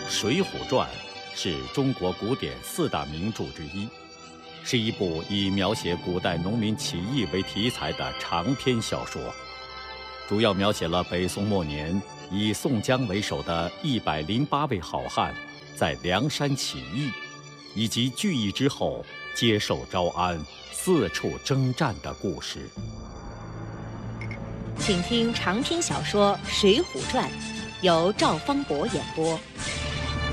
水浒传》是中国古典4大名著之一，是一部以描写古代农民起义为题材的长篇小说，主要描写了北宋末年以宋江为首的108位好汉在梁山起义，以及聚义之后接受招安、四处征战的故事。 请听长篇小说《水浒传》，由赵方博演播。